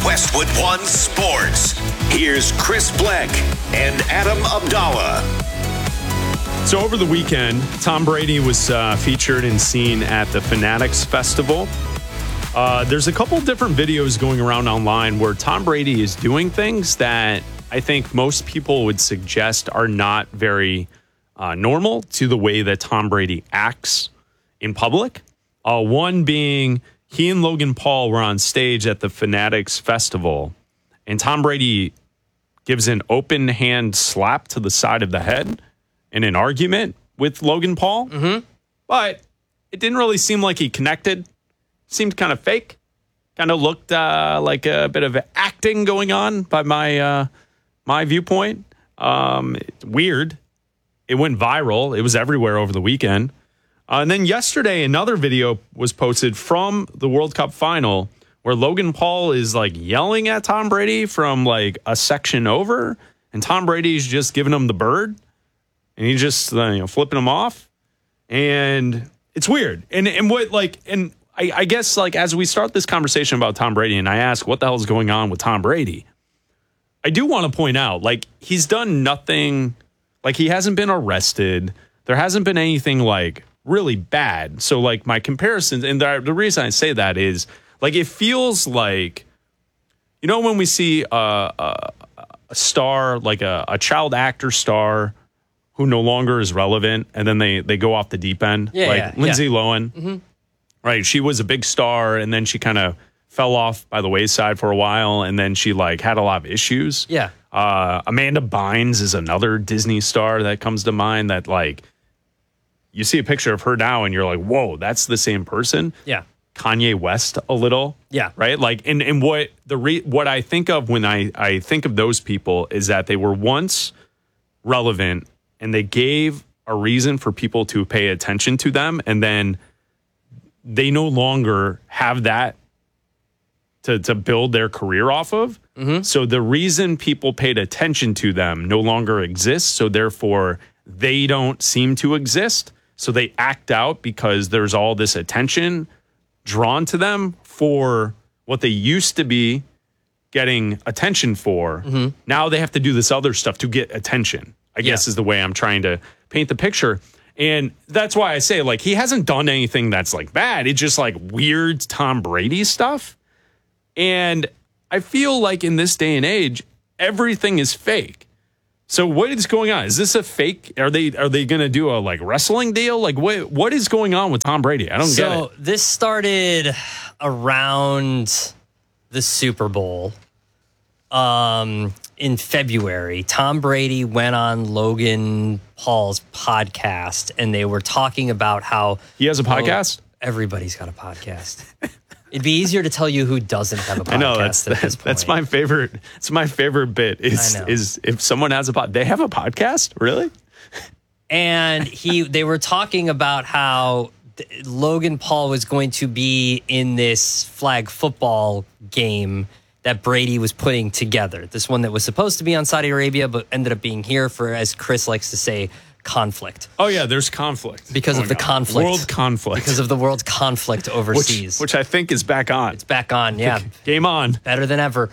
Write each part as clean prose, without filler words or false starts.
Westwood One Sports. Here's Chris Bleck and Adam Abdallah. So over the weekend, Tom Brady was featured and seen at the Fanatics Festival. There's a couple different videos going around online where Tom Brady is doing things that I think most people would suggest are not very normal to the way that Tom Brady acts in public. One being he and Logan Paul were on stage at the Fanatics Festival, and Tom Brady gives an open hand slap to the side of the head in an argument with Logan Paul. Mm-hmm. But it didn't really seem like he connected. Seemed kind of fake. Kind of looked like a bit of acting going on by my viewpoint. Weird. It went viral. It was everywhere over the weekend. And then yesterday, another video was posted from the World Cup final where Logan Paul is like yelling at Tom Brady from like a section over, and Tom Brady's just giving him the bird, and he's just flipping him off, and it's weird. And what like and I guess like as we start this conversation about Tom Brady, and I ask what the hell is going on with Tom Brady, I do want to point out like he's done nothing, like he hasn't been arrested, there hasn't been anything like really bad. So like my comparisons, and the reason I say that is like it feels like, when we see a star, like a child actor star who no longer is relevant, and then they go off the deep end, Lindsay Lohan, mm-hmm. Right? She was a big star, and then she kind of fell off by the wayside for a while, and then she like had a lot of issues. Yeah. Amanda Bynes is another Disney star that comes to mind that like, you see a picture of her now and you're like, whoa, that's the same person. Yeah. Kanye West a little. Yeah. Right. Like, and what I think of when I think of those people is that they were once relevant and they gave a reason for people to pay attention to them. And then they no longer have that to build their career off of. Mm-hmm. So the reason people paid attention to them no longer exists. So therefore they don't seem to exist. So they act out because there's all this attention drawn to them for what they used to be getting attention for. Mm-hmm. Now they have to do this other stuff to get attention, I guess is the way I'm trying to paint the picture. And that's why I say, like, he hasn't done anything that's like bad. It's just like weird Tom Brady stuff. And I feel like in this day and age, everything is fake. So what is going on? Is this a fake? Are they going to do a like wrestling deal? Like what is going on with Tom Brady? I don't get it. So this started around the Super Bowl in February. Tom Brady went on Logan Paul's podcast, and they were talking about how he has a podcast. Everybody's got a podcast. It'd be easier to tell you who doesn't have a podcast. I know that's my favorite. It's my favorite bit is if someone has a pod. They have a podcast, really? And they were talking about how Logan Paul was going to be in this flag football game that Brady was putting together. This one that was supposed to be on Saudi Arabia, but ended up being here for, as Chris likes to say, conflict. Oh yeah, there's conflict because of the conflict, world conflict, because of the world conflict overseas, which I think is back on. It's back on, yeah. Game on, better than ever.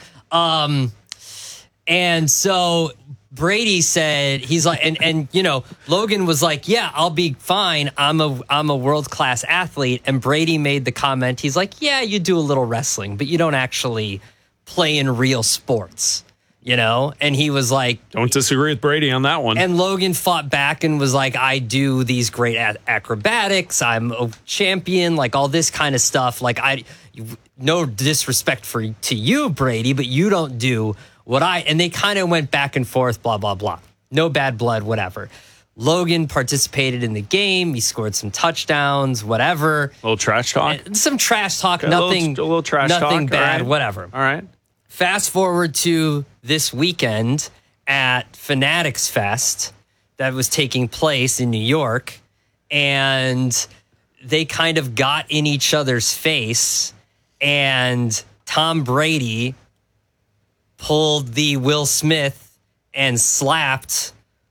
And so Brady said he's like, and Logan was like, yeah, I'll be fine. I'm a world class athlete. And Brady made the comment, he's like, yeah, you do a little wrestling, but you don't actually play in real sports. And he was like... Don't disagree with Brady on that one. And Logan fought back and was like, I do these great acrobatics. I'm a champion, like all this kind of stuff. Like, no disrespect to you, Brady, but you don't do what and they kind of went back and forth, blah, blah, blah. No bad blood, whatever. Logan participated in the game. He scored some touchdowns, whatever. A little trash talk? Some trash talk, nothing, a little trash nothing talk, bad, right. Whatever. All right. Fast forward to this weekend at Fanatics Fest that was taking place in New York, and they kind of got in each other's face, and Tom Brady pulled the Will Smith and slapped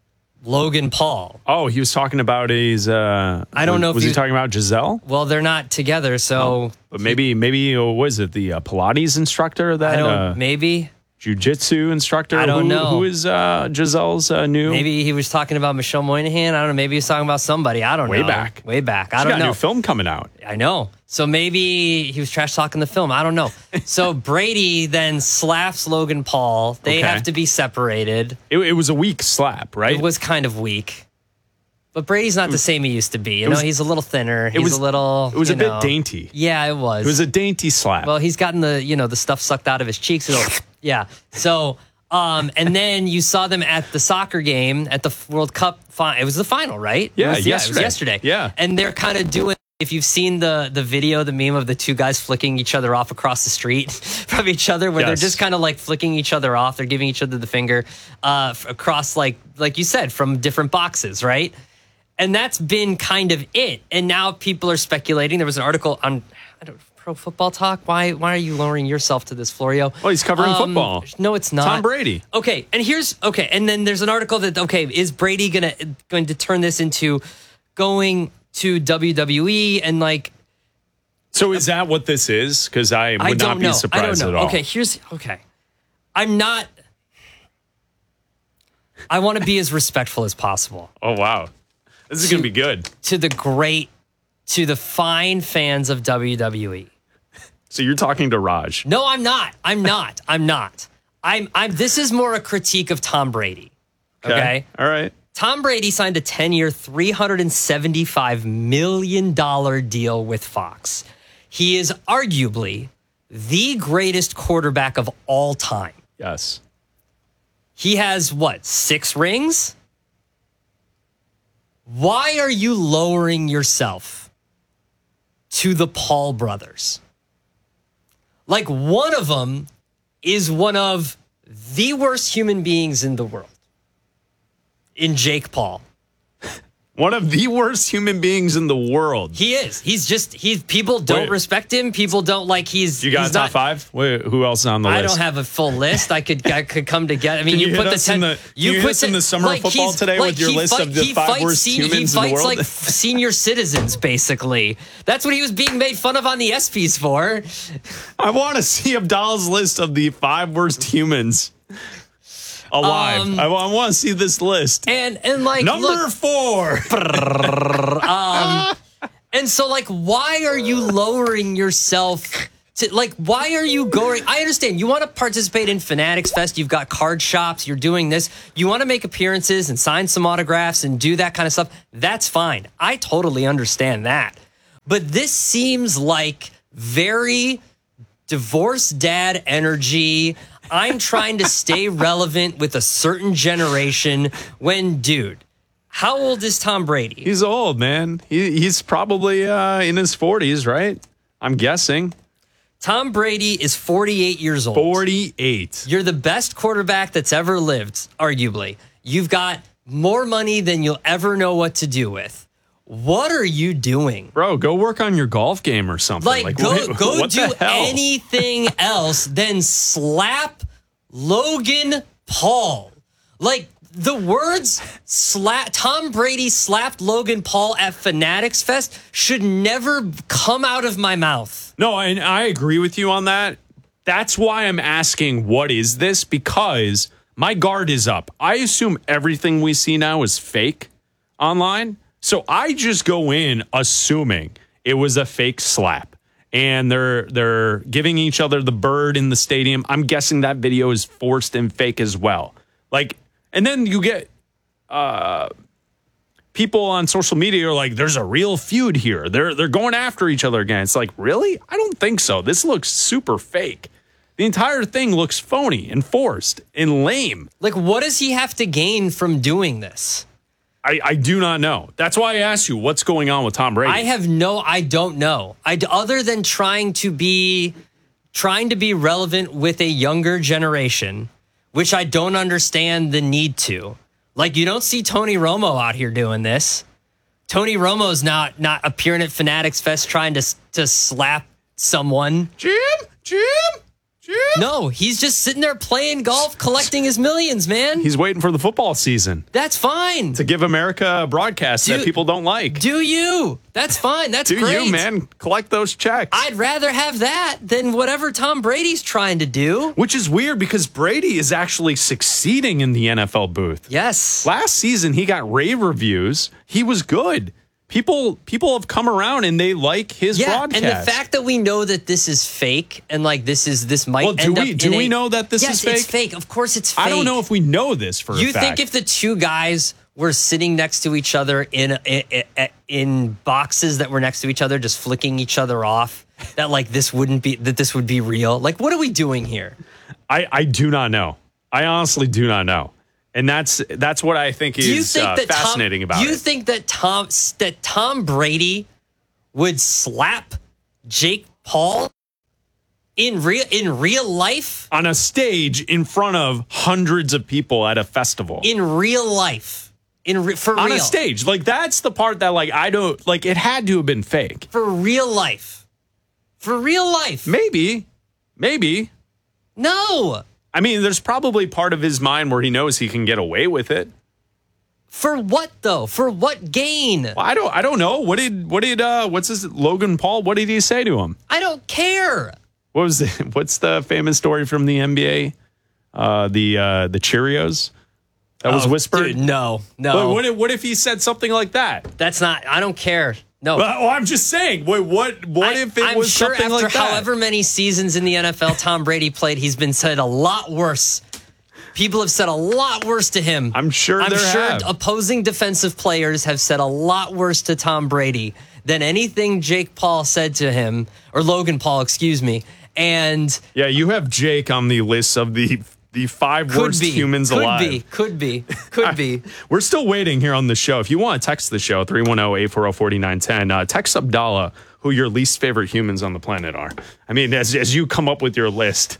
Logan Paul. Oh, he was talking about his. I don't know if was he talking about Giselle? Well, they're not together, so. But maybe was it the Pilates instructor that? I don't. Maybe. Jiu-jitsu instructor. I don't know. Who is Giselle's new? Maybe he was talking about Michelle Moynihan. I don't know. Maybe he was talking about somebody. I don't know. Way back. I She don't got know. a new film coming out. I know. So maybe he was trash talking the film. I don't know. So Brady then slaps Logan Paul. They have to be separated. It was a weak slap, right? It was kind of weak. But Brady's not the same he used to be. You know, he's a little thinner. It was a bit dainty. Yeah, it was. It was a dainty slap. Well, he's gotten the stuff sucked out of his cheeks. Yeah. So, and then you saw them at the soccer game at the World Cup. It was the final, right? Yeah, it was yesterday. Yeah. And they're kind of doing, if you've seen the video, the meme of the two guys flicking each other off across the street from each other, where they're just kind of like flicking each other off. They're giving each other the finger across, like you said, from different boxes, right? And that's been kind of it. And now people are speculating. There was an article on Pro Football Talk. Why are you lowering yourself to this, Florio? Oh, he's covering football. No, it's not. Tom Brady. Okay, and then there's an article that is Brady going to turn this into going to WWE and like. So is that what this is? Because I would not be surprised at all. Okay. I'm not. I want to be as respectful as possible. Oh wow. This is going to be good. To the fine fans of WWE. So you're talking to Raj. No, I'm not. This is more a critique of Tom Brady. Okay? All right. Tom Brady signed a 10-year, $375 million deal with Fox. He is arguably the greatest quarterback of all time. Yes. He has, 6 rings? Why are you lowering yourself to the Paul brothers? Like, one of them is one of the worst human beings in the world, in Jake Paul. One of the worst human beings in the world. He is. People don't respect him. People don't like You got a top 5? Wait, who else is on the list? I don't have a full list. I could come together. I mean, you put the 10. You put in the summer of football today with your list of the 5 worst humans in the world. He fights like senior citizens, basically. That's what he was being made fun of on the ESPYs for. I want to see Abdallah's list of the 5 worst humans alive. I want to see this list. And like number 4. And so like, why are you lowering yourself to like? Why are you going? I understand you want to participate in Fanatics Fest. You've got card shops. You're doing this. You want to make appearances and sign some autographs and do that kind of stuff. That's fine. I totally understand that. But this seems like very divorced dad energy. I'm trying to stay relevant with a certain generation when, dude, how old is Tom Brady? He's old, man. He's probably in his 40s, right? I'm guessing. Tom Brady is 48 years old. 48. You're the best quarterback that's ever lived, arguably. You've got more money than you'll ever know what to do with. What are you doing? Bro, go work on your golf game or something. Like go do anything else than slap Logan Paul. Like, the words Tom Brady slapped Logan Paul at Fanatics Fest should never come out of my mouth. No, and I agree with you on that. That's why I'm asking, what is this? Because my guard is up. I assume everything we see now is fake online. So I just go in assuming it was a fake slap. And they're giving each other the bird in the stadium. I'm guessing that video is forced and fake as well. Like, and then you get people on social media are like, there's a real feud here. They're going after each other again. It's like, really? I don't think so. This looks super fake. The entire thing looks phony and forced and lame. Like, what does he have to gain from doing this? I do not know. That's why I asked you, what's going on with Tom Brady? I don't know. Other than trying to be relevant with a younger generation, which I don't understand the need to. Like, you don't see Tony Romo out here doing this. Tony Romo's not appearing at Fanatics Fest trying to slap someone. Jim, No, he's just sitting there playing golf, collecting his millions, man. He's waiting for the football season That's fine. to give America a broadcast that people don't like. Do you? That's fine. That's Do great. you, man? Collect those checks. I'd rather have that than whatever Tom Brady's trying to do. Which is weird because Brady is actually succeeding in the NFL booth. Yes. Last season, he got rave reviews. He was good. People have come around and they like his broadcast. And the fact that we know that this is fake and like this might Well, do we know that this is fake? Yes, it's fake. Of course it's fake. I don't know if we know this for a fact. You think if the two guys were sitting next to each other in boxes that were next to each other, just flicking each other off, that like this would be real? Like, what are we doing here? I do not know. I honestly do not know. And that's what I think is fascinating about it. You think that Tom Brady would slap Jake Paul in real life? On a stage in front of hundreds of people at a festival. In real life. For real. On a stage. Like, that's the part that, like, I don't... Like, it had to have been fake. For real life. For real life. Maybe. No. I mean, there's probably part of his mind where he knows he can get away with it. For what though? For what gain? Well, I don't know. What's Logan Paul? What did he say to him? I don't care. What's the famous story from the NBA? The Cheerios that was whispered. Dude, no. What if he said something like that? That's not. I don't care. No. Well, I'm just saying. What if it was something like that? After however many seasons in the NFL Tom Brady played, he's been said a lot worse. People have said a lot worse to him. I'm sure opposing defensive players have said a lot worse to Tom Brady than anything Jake Paul said to him, or Logan Paul, excuse me. And yeah, you have Jake on the list of the 5 worst humans alive. Could be. We're still waiting here on the show. If you want to text the show, 310-840-4910, text Abdallah who your least favorite humans on the planet are. I mean, as you come up with your list.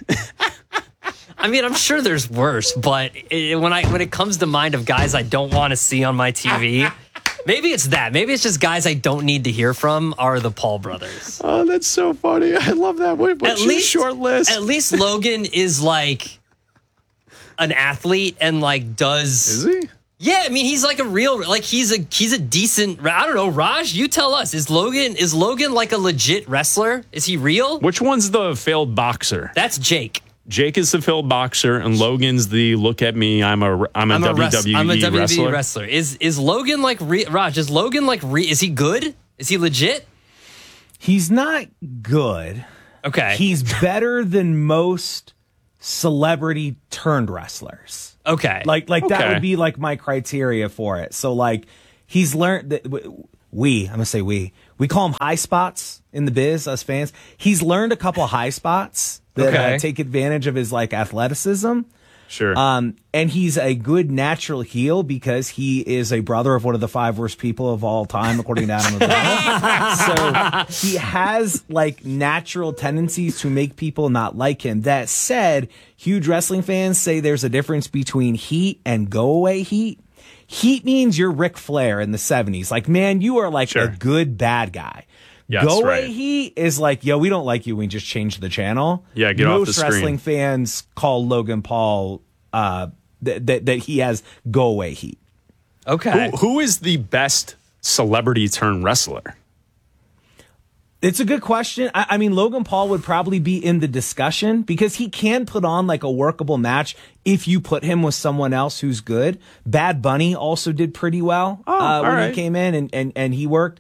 I mean, I'm sure there's worse, but when it comes to mind of guys I don't want to see on my TV, maybe it's that. Maybe it's just guys I don't need to hear from are the Paul brothers. Oh, that's so funny. I love that. What's your short list? At least Logan is like an athlete and like does. Is he? Yeah, I mean he's like a real he's a decent. I don't know, Raj. You tell us. Is Logan like a legit wrestler? Is he real? Which one's the failed boxer? That's Jake. Jake is the failed boxer, and Logan's the look at me. I'm a WWE wrestler. Is Logan like Raj? Is Logan like is he good? Is he legit? He's not good. Okay. He's better than most celebrity turned wrestlers. Okay. Like that would be like my criteria for it. So like he's learned that I'm gonna say we call him high spots in the biz, us fans. He's learned a couple high spots that take advantage of his like athleticism. Sure. And he's a good natural heel because he is a brother of one of the 5 worst people of all time, according to Adam Abdallah. So he has like natural tendencies to make people not like him. That said, huge wrestling fans say there's a difference between heat and go away heat. Heat means you're Ric Flair in the 70s. Like, man, you are like a good bad guy. Yes, Go away heat is like, yo, we don't like you. We just changed the channel. Yeah, get off the screen. Most wrestling fans call Logan Paul that he has go away heat. Okay. Who is the best celebrity turned wrestler? It's a good question. I mean, Logan Paul would probably be in the discussion because he can put on like a workable match if you put him with someone else who's good. Bad Bunny also did pretty well when he came in and he worked.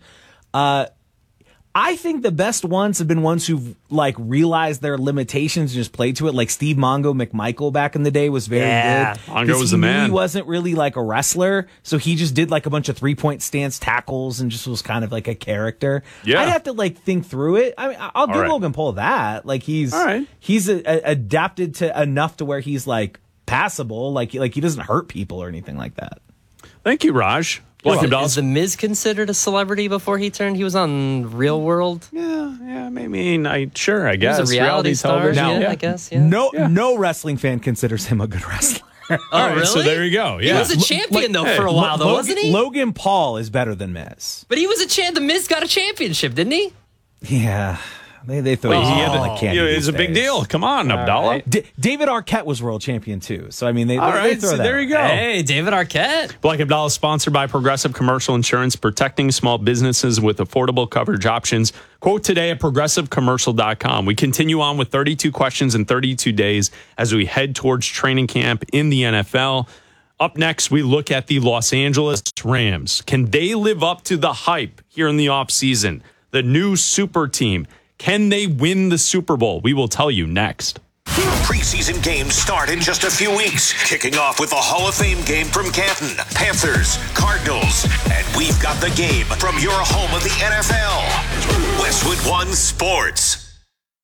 I think the best ones have been ones who've like realized their limitations and just played to it. Like Steve Mongo McMichael back in the day was very good. Mongo was the man. He wasn't really like a wrestler, so he just did like a bunch of 3-point stance tackles and just was kind of like a character. Yeah. I'd have to like think through it. I mean, I'll give Logan Paul that. Like he's adapted to enough to where he's like passable. Like he doesn't hurt people or anything like that. Thank you, Raj. Is The Miz considered a celebrity before he turned? He was on Real World. Yeah. I mean, I guess. He was a reality star. Now, I guess. Yeah. No wrestling fan considers him a good wrestler. Oh, really? So there you go. Yeah. He was a champion for a while, though, wasn't he? Logan Paul is better than Miz. But he was a champ. The Miz got a championship, didn't he? Yeah. They throw like candy. It's a big deal. Come on, Abdallah. Right. David Arquette was world champion too. So I mean, they throw that. There you go. Hey, David Arquette. Black Abdallah is sponsored by Progressive Commercial Insurance, protecting small businesses with affordable coverage options. Quote today at progressivecommercial.com. We continue on with 32 questions in 32 days as we head towards training camp in the NFL. Up next, we look at the Los Angeles Rams. Can they live up to the hype here in the offseason? The new super team. Can they win the Super Bowl? We will tell you next. Preseason games start in just a few weeks, kicking off with the Hall of Fame game from Canton, Panthers, Cardinals, and we've got the game from your home of the NFL, Westwood One Sports.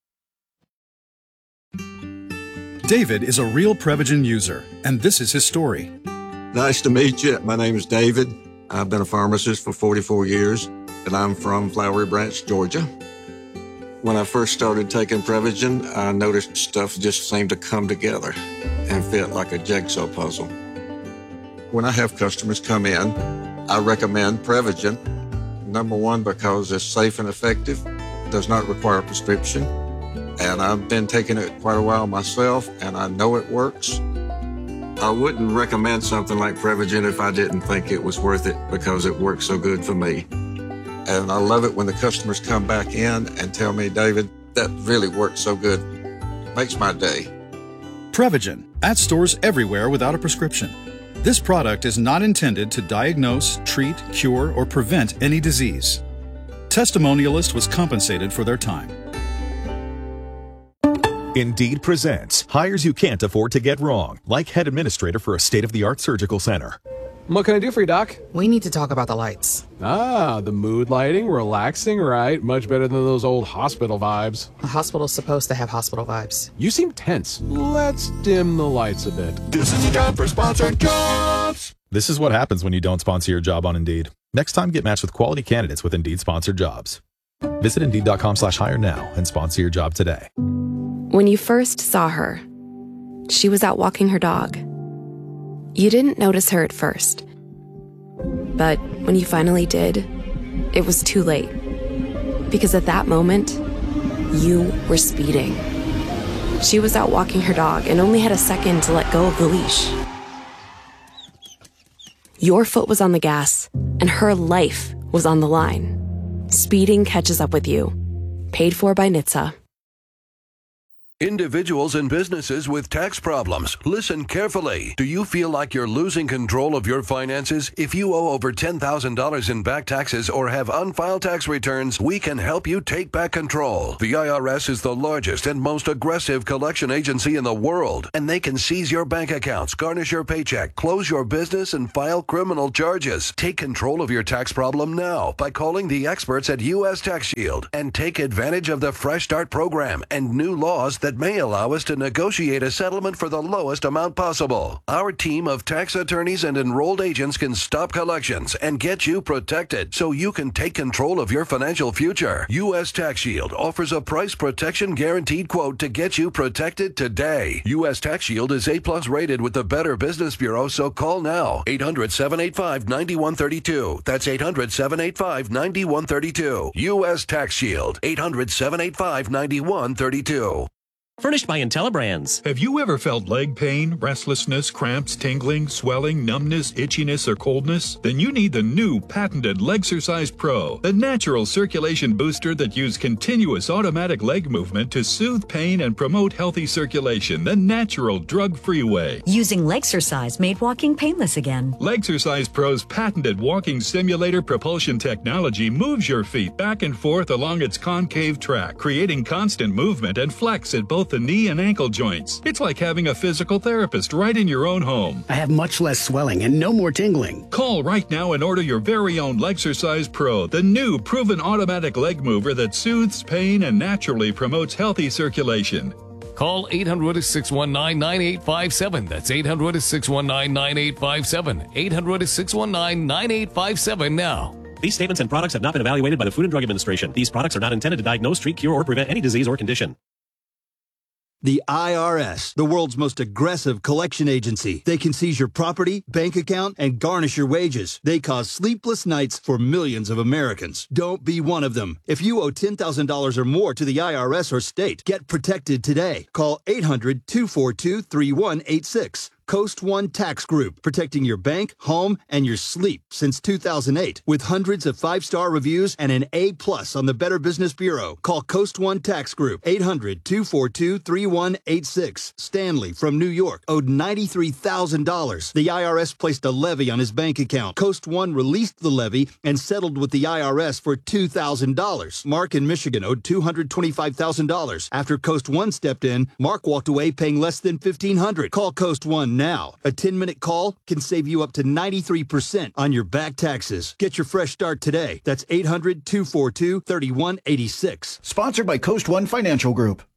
David is a real Prevagen user, and this is his story. Nice to meet you. My name is David. I've been a pharmacist for 44 years, and I'm from Flowery Branch, Georgia. When I first started taking Prevagen, I noticed stuff just seemed to come together and fit like a jigsaw puzzle. When I have customers come in, I recommend Prevagen. Number one, because it's safe and effective, does not require a prescription, and I've been taking it quite a while myself, and I know it works. I wouldn't recommend something like Prevagen if I didn't think it was worth it because it works so good for me. And I love it when the customers come back in and tell me, David, that really worked so good. Makes my day. Prevagen, at stores everywhere without a prescription. This product is not intended to diagnose, treat, cure, or prevent any disease. Testimonialist was compensated for their time. Indeed presents hires you can't afford to get wrong, like head administrator for a state-of-the-art surgical center. What can I do for you, Doc? We need to talk about the lights. Ah, the mood lighting, relaxing, right? Much better than those old hospital vibes. A hospital's supposed to have hospital vibes. You seem tense. Let's dim the lights a bit. This is a job for sponsored jobs. This is what happens when you don't sponsor your job on Indeed. Next time, get matched with quality candidates with Indeed sponsored jobs. Visit Indeed.com/hire now and sponsor your job today. When you first saw her, she was out walking her dog. You didn't notice her at first. But when you finally did, it was too late. Because at that moment, you were speeding. She was out walking her dog and only had a second to let go of the leash. Your foot was on the gas, and her life was on the line. Speeding catches up with you. Paid for by NHTSA. Individuals and businesses with tax problems, listen carefully. Do you feel like you're losing control of your finances? If you owe over $10,000 in back taxes or have unfiled tax returns, we can help you take back control. The IRS is the largest and most aggressive collection agency in the world, and they can seize your bank accounts, garnish your paycheck, close your business, and file criminal charges. Take control of your tax problem now by calling the experts at U.S. Tax Shield and take advantage of the Fresh Start program and new laws that may allow us to negotiate a settlement for the lowest amount possible. Our team of tax attorneys and enrolled agents can stop collections and get you protected so you can take control of your financial future. U.S. Tax Shield offers a price protection guaranteed quote to get you protected today. U.S. Tax Shield is A+ rated with the Better Business Bureau, so call now. 800-785-9132. That's 800-785-9132. U.S. Tax Shield. 800-785-9132. Furnished by IntelliBrands. Have you ever felt leg pain, restlessness, cramps, tingling, swelling, numbness, itchiness, or coldness? Then you need the new patented Legsercise Pro, the natural circulation booster that uses continuous automatic leg movement to soothe pain and promote healthy circulation the natural drug-free way. Using Legsercise made walking painless again. Legsercise Pro's patented walking simulator propulsion technology moves your feet back and forth along its concave track, creating constant movement and flex at both the knee and ankle joints. It's like having a physical therapist right in your own home. I have much less swelling and no more tingling. Call right now and order your very own Legsercise Pro, the new proven automatic leg mover that soothes pain and naturally promotes healthy circulation. Call 800-619-9857. That's 800-619-9857. 800-619-9857 now. These statements and products have not been evaluated by the Food and Drug Administration. These products are not intended to diagnose, treat, cure, or prevent any disease or condition. The IRS, the world's most aggressive collection agency. They can seize your property, bank account, and garnish your wages. They cause sleepless nights for millions of Americans. Don't be one of them. If you owe $10,000 or more to the IRS or state, get protected today. Call 800-242-3186. Coast One Tax Group, protecting your bank, home, and your sleep since 2008. With hundreds of 5-star reviews and an A+ on the Better Business Bureau. Call Coast One Tax Group, 800-242-3186. Stanley from New York owed $93,000. The IRS placed a levy on his bank account. Coast One released the levy and settled with the IRS for $2,000. Mark in Michigan owed $225,000. After Coast One stepped in, Mark walked away paying less than $1,500. Call Coast One now. A 10-minute call can save you up to 93% on your back taxes. Get your fresh start today. That's 800-242-3186. Sponsored by Coast One Financial Group.